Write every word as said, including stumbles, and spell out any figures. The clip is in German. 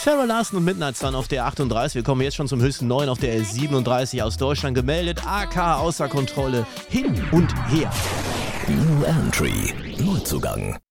Sarah Larson und Midnight Sun auf der achtunddreißig. Wir kommen jetzt schon zum höchsten neun auf der siebenunddreißig aus Deutschland gemeldet. A K außer Kontrolle. Hin und her. New Entry. Neuzugang.